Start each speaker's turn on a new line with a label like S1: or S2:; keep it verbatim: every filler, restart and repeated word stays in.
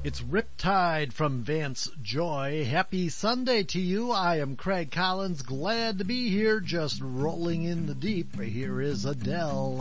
S1: It's Riptide from Vance Joy. Happy Sunday to you. I am Craig Collins. Glad to be here, just rolling in the deep. Here is Adele.